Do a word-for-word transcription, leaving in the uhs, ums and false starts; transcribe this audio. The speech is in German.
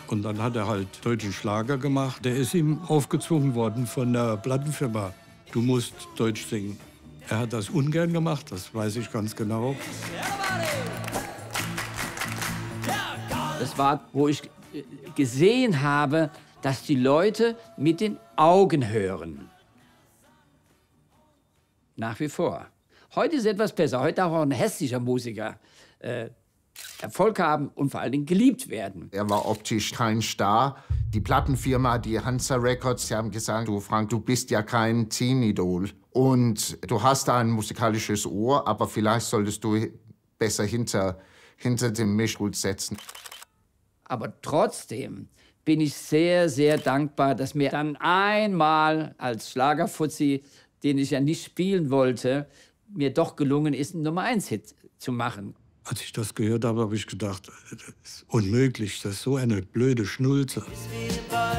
Und dann hat er halt deutschen Schlager gemacht. Der ist ihm aufgezwungen worden von der Plattenfirma. Du musst Deutsch singen. Er hat das ungern gemacht, das weiß ich ganz genau. Das war, wo ich gesehen habe, dass die Leute mit den Augen hören. Nach wie vor. Heute ist es etwas besser. Heute darf auch ein hässlicher Musiker äh, Erfolg haben und vor allen Dingen geliebt werden. Er war optisch kein Star. Die Plattenfirma, die Hansa Records, die haben gesagt, du Frank, du bist ja kein Teen-Idol. Und du hast da ein musikalisches Ohr, aber vielleicht solltest du besser hinter, hinter dem Mischpult setzen. Aber trotzdem bin ich sehr, sehr dankbar, dass mir dann einmal als Schlagerfuzzi, den ich ja nicht spielen wollte, mir doch gelungen ist, einen Nummer eins Hit zu machen. Als ich das gehört habe, habe ich gedacht, das ist unmöglich, das ist so eine blöde Schnulze.